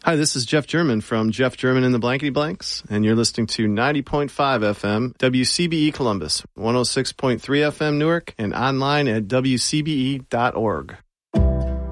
Hi, this is Jeff German from Jeff German and the Blankety Blanks, and you're listening to 90.5 FM, WCBE Columbus, 106.3 FM Newark, and online at WCBE.org.